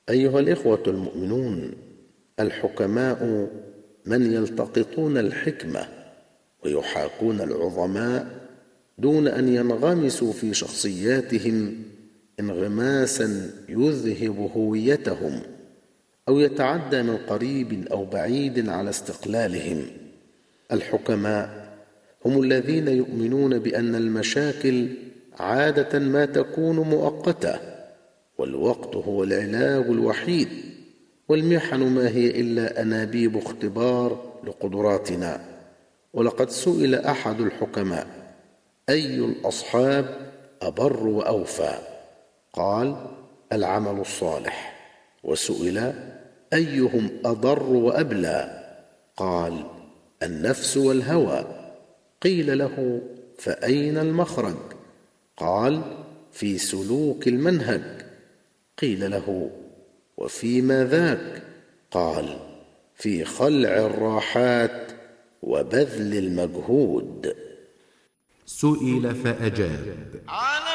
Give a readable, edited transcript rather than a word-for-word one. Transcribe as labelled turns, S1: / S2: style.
S1: أيها الإخوة المؤمنون، الحكماء من يلتقطون الحكمة ويحاكون العظماء دون أن ينغمسوا في شخصياتهم انغماسا يذهب هويتهم أو يتعدى من قريب أو بعيد على استقلالهم. الحكماء هم الذين يؤمنون بأن المشاكل عادة ما تكون مؤقتة، والوقت هو العلاج الوحيد، والمحن ما هي إلا أنابيب اختبار لقدراتنا. ولقد سئل أحد الحكماء: أي الأصحاب أبر وأوفى؟ قال: العمل الصالح. وسئل: أيهم أضر وأبلى؟ قال: النفس والهوى. قيل له: فأين المخرج؟ قال: في سلوك المنهج. قيل له: وفيما ذاك؟ قال: في خلع الراحات وبذل المجهود.
S2: سئل فأجاب: